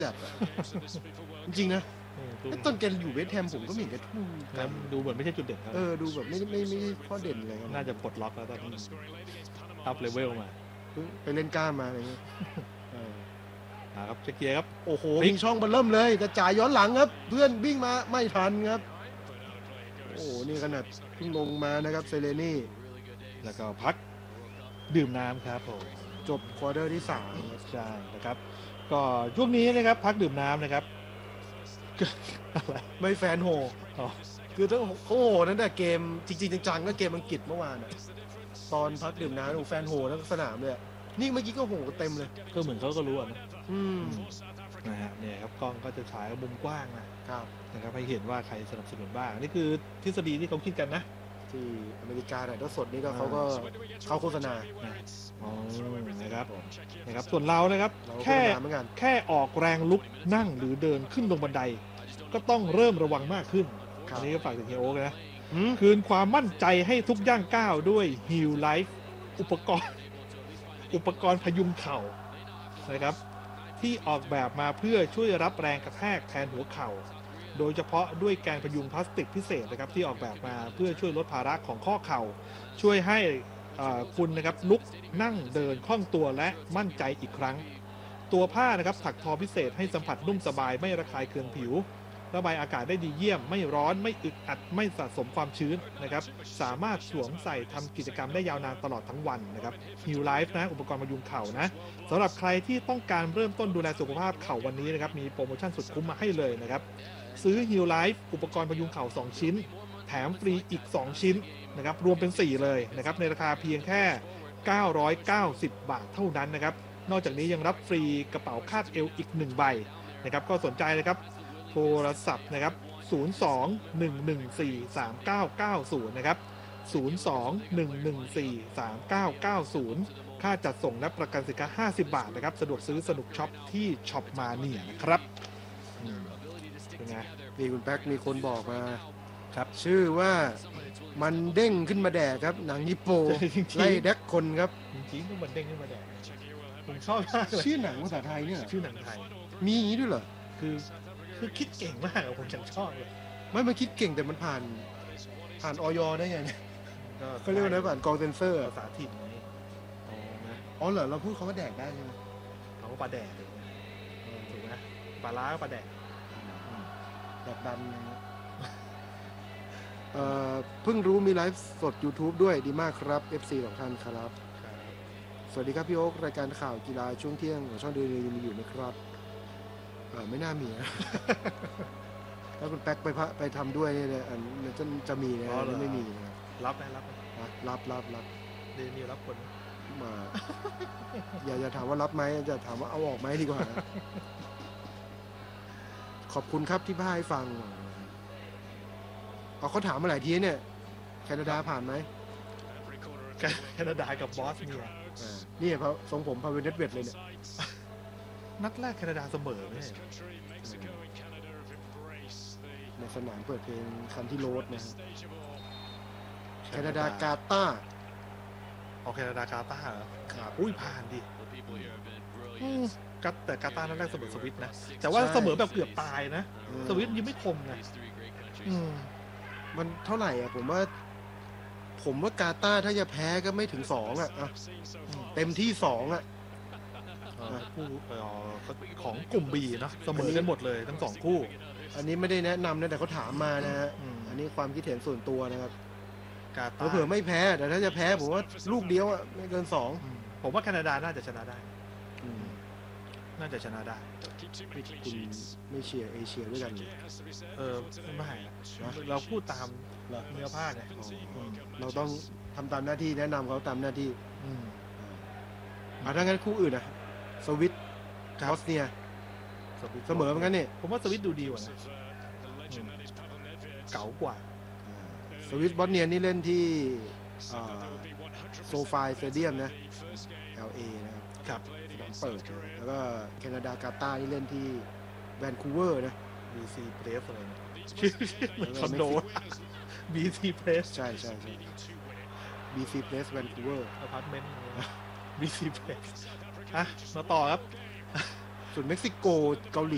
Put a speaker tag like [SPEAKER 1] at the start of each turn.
[SPEAKER 1] จัดจริงๆนะตอนแกอยู่เวสต์แฮมผมก็ไม่เห็นแกทุ่มกัน
[SPEAKER 2] ดูเหมือนไม่ใช่จุดเด่นครับ
[SPEAKER 1] ดูแบบไม่ข้อเด่นเลย
[SPEAKER 2] น่าจะปลดล็อกแล้วตอนนี้อัพเลเวลมา
[SPEAKER 1] ไปเล่นกล้ามมาอะไรเงี้ย
[SPEAKER 2] ครับเกียร์ครับ
[SPEAKER 1] โอ้โหวิ่งช่องเริ่มเลยจะจ่ายย้อนหลังครับเพื่อนวิ่งมาไม่ทันครับโอ้นี่ขนาดเพิ่งลงมานะครับเซเลนี่
[SPEAKER 2] แล้วก็พักดื่มน้ำครับผม
[SPEAKER 1] จบควอเตอร์ที่3
[SPEAKER 2] ใช่นะครับก็ช่วงนี้นะครับพักดื่มน้ำนะครับ
[SPEAKER 1] ไม่แฟนโหคือต้องเขาโหนั่นแต่เกมจริงๆจังๆก็เกมอังกฤษเมื่อวานตอนพักดื่มน้ำแฟนโหทั้งสนามเลยนี่เมื่อกี้ก็โหเต็มเลย
[SPEAKER 2] ก็เหมือนเขาก็รู้นะนะฮะเนี่ยครับกล้องก็จะฉายมุมกว้างนะครับให้เห็นว่าใครสนับสนุนบ้างนี่คือทฤษฎีที่เขาคิดกันนะ
[SPEAKER 1] ที่อเมริกาถ่ายทอดสดนี่ก็เขาก็เข้าโฆษณา
[SPEAKER 2] นะครับส่วนเรานะครับแค่ออกแรงลุกนั่งหรือเดินขึ้นลงบันไดก็ต้องเริ่มระวังมากขึ้นอันนี้ก็ฝากถึงเฮียโอ๊กนะคืนความมั่นใจให้ทุกย่างก้าวด้วย Heal Life อุปกรณ์พยุงเข่านะครับที่ออกแบบมาเพื่อช่วยรับแรงกระแทกแทนหัวเข่าโดยเฉพาะด้วยแกนพยุงพลาสติกพิเศษนะครับที่ออกแบบมาเพื่อช่วยลดภาระของข้อเข่าช่วยให้คุณนะครับลุกนั่งเดินคล่องตัวและมั่นใจอีกครั้งตัวผ้านะครับถักทอพิเศษให้สัมผัสนุ่มสบายไม่ระคายเคืองผิวระบายอากาศได้ดีเยี่ยมไม่ร้อนไม่อึดอัดไม่สะสมความชื้นนะครับสามารถสวมใส่ทำกิจกรรมได้ยาวนานตลอดทั้งวันนะครับ Heal Life นะอุปกรณ์พยุงเข่านะสำหรับใครที่ต้องการเริ่มต้นดูแลสุขภาพเข่าวันนี้นะครับมีโปรโมชั่นสุดคุ้มมาให้เลยนะครับซื้อ Heal Life อุปกรณ์พยุงเข่า2ชิ้นแถมฟรีอีก2ชิ้นนะครับรวมเป็น4เลยนะครับในราคาเพียงแค่990 บาทเท่านั้นนะครับนอกจากนี้ยังรับฟรีกระเป๋าคาดเอวอีก1ใบนะครับก็สนใจนะครับโทรศัพท์นะครับ02-114-3990นะครับ02-114-3990ค่าจัดส่งและประกันสินค้า50 บาทนะครับสะดวกซื้อสนุกช็อปที่ช็อปมาเนี่ยนะครับเป็นไง
[SPEAKER 1] นี่คุณแป๊กมีคนบอกมาครับชื่อว่ามันเด้งขึ้นมาแดกครับหนังญี่ปุ่นไล่แดกคนครับ
[SPEAKER 2] จริงๆมันเด้งขึ้นมาแดกผมชอบมากเลย
[SPEAKER 1] ชื่อหนังภาษาไทยเนี่ย
[SPEAKER 2] ชื่อหนังไทย
[SPEAKER 1] มีอย่างนี้ด้วยเหรอ
[SPEAKER 2] คือคิดเก่งมากผมฉันชอบเลย
[SPEAKER 1] ไม่มันคิดเก่งแต่มันผ่านออยได้ไงเนี่ยเขาเรียกว่าผ่านกองเซนเซอร์
[SPEAKER 2] ภาษาถิ่นไง
[SPEAKER 1] อ๋อเหรอเราพูดเขาว่าแดกได้ใช่ไหม
[SPEAKER 2] เขาปลาแดกถูกไหมปลาล้าก็ปลาแดก
[SPEAKER 1] แดกดันเพิ่งรู้มีไลฟ์สด YouTube ด้วยดีมากครับ FC ของท่านครับสวัสดีครับพี่โอ๊ครายการข่าวกีฬาช่วงเที่ยงของช่องเดือนมีอยู่ไหมครับไม่น่ามีนะถ้าคุณแป๊กไปทำด้วยเนี่ยจะมีนะไม่มีนะ
[SPEAKER 2] รับไหมรับเดี๋ยวนี้รับคน
[SPEAKER 1] มาอย่าถามว่ารับไหมจะถามว่าเอาออกไหมดีกว่านะขอบคุณครับที่พาให้ฟังเขาถามมาหลายทีเนี่ยแคนาดาผ่านไหม
[SPEAKER 2] แคนาดากับบอสเนี่ย
[SPEAKER 1] นี่เพราะทรงผมพาเวเนตเวดเลยเนี่ย
[SPEAKER 2] นัดแรกแคนาดาเสมอเนี่ย
[SPEAKER 1] ในสนามเปิดเพลงคันที่โรดนะแคนาดากาตาร์
[SPEAKER 2] แคนาดากาตาร์เหรอ
[SPEAKER 1] ครับ
[SPEAKER 2] ผ่านดิแต่กาตาร์นัดแรกเสมอสวิตนะแต่ว่าเสมอแบบเกือบตายนะสวิตยังไม่คมนะ
[SPEAKER 1] มันเท่าไหร่ผมว่ากาตาร์ถ้าจะแพ้ก็ไม่ถึง2เต็มที่2
[SPEAKER 2] ของกลุ่ม B เนาะเสมอกันหมดเลยทั้ง2คู่
[SPEAKER 1] อันนี้ไม่ได้แนะนำนะแต่เขาถามมานะฮะอันนี้ความคิดเห็นส่วนตัวนะครับเผื่อไม่แพ้แต่ถ้าจะแพ้ผมว่าลูกเดียวไม่เกิน2
[SPEAKER 2] ผมว่าแคนาดาน่าจะชนะได้น่าจะชนะได้
[SPEAKER 1] คุณไม่เชียร์เอเชียด้วยกัน
[SPEAKER 2] ไม่เราพูดตามเนื้อผ้าเนี่ย
[SPEAKER 1] เราต้องทำตามหน้าที่แนะนำเขาตามหน้าที่ถ้างั้นคู่อื่นนะสวิตบอสเนียเสมอเหมือนกันเนี่ย
[SPEAKER 2] ผมว่าสวิตดูดีกว่านะเก๋ากว่า
[SPEAKER 1] สวิตบอสเนียนี่เล่นที่โซฟาสเตเดียมนะ LA นะครับเปิดแล้วก็แคนาดากาตาร์นี่เล่นที่แวนคูเวอร์นะ
[SPEAKER 2] BC Place อะไรเนี่ยชื่อเหมือนคอนโด BC Place
[SPEAKER 1] ใช่ BC Place แวนคูเวอร์
[SPEAKER 2] อพาร์ตเมนต์ BC Place มาต่อครับ
[SPEAKER 1] ส่วนเม็กซิโกเกาหลี